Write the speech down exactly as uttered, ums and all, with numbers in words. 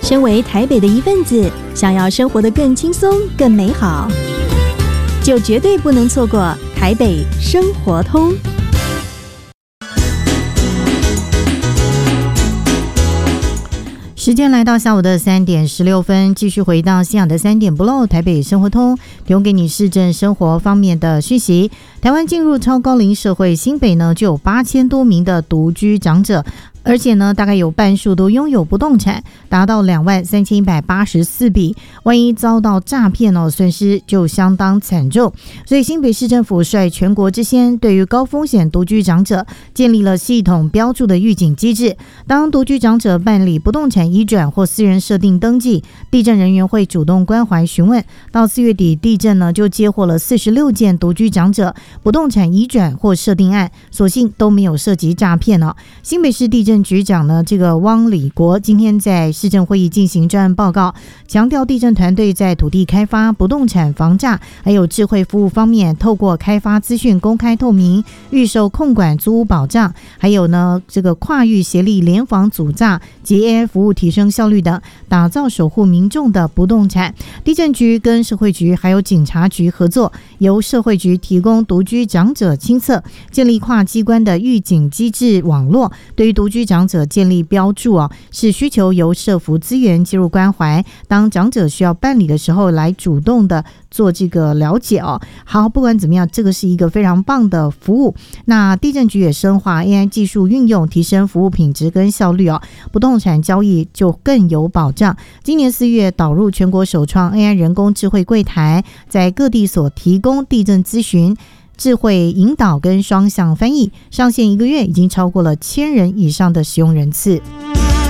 身为台北的一份子，想要生活得更轻松、更美好，就绝对不能错过台北生活通。 时间来到下午的三点十六分，继续回到西雅的三点不漏台北生活通，提供给你市政生活方面的讯息。台湾进入超高龄社会，新北呢就有八千多名的独居长者，而且呢大概有半数都拥有不动产，达到两万三千一百八十四笔。万一遭到诈骗哦，损失就相当惨重。所以新北市政府率全国之先，对于高风险独居长者建立了系统标注的预警机制。当独居长者办理不动产移转或私人设定登记，地政人员会主动关怀询问。到四月底，地政呢就接获了四十六件独居长者不动产移转或设定案，所幸都没有涉及诈骗哦。新北市地政局长呢，这个汪礼国今天在市政会议进行专案报告，强调地政团队在土地开发、不动产房价还有智慧服务方面，透过开发资讯公开透明、预售控管租屋保障，还有呢这个跨域协力联防阻诈及 A I 服务提升效率等，打造守护民众的不动产。地政局跟社会局还有警察局合作，由社会局提供独居长者亲测，建立跨机关的预警机制网络，对于独居长者建立标注哦，是需求由社福资源介入关怀，当长者需要办理的时候来主动的做这个了解哦。好，不管怎么样，这个是一个非常棒的服务。那地政局也深化 A I 技术运用，提升服务品质跟效率哦，不动产交易就更有保障。今年四月导入全国首创 A I 人工智慧柜台，在各地所提供地政咨询、智慧引导跟双向翻译，上线一个月已经超过了千人以上的使用人次。